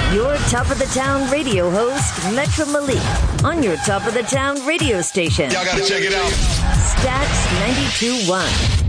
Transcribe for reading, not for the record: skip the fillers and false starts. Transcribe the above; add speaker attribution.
Speaker 1: Your Top of the Town radio host, Metro Malik, on your Top of the Town radio station.
Speaker 2: Y'all gotta check it out.
Speaker 1: Stacks 92.1.